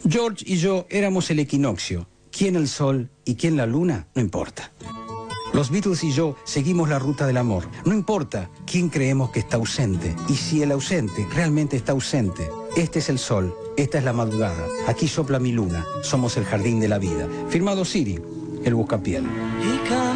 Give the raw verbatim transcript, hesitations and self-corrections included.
George y yo éramos el equinoccio. ¿Quién el sol y quién la luna? No importa. Los Beatles y yo seguimos la ruta del amor. No importa quién creemos que está ausente y si el ausente realmente está ausente. Este es el sol, esta es la madrugada. Aquí sopla mi luna, somos el jardín de la vida. Firmado Siri, el buscapiel.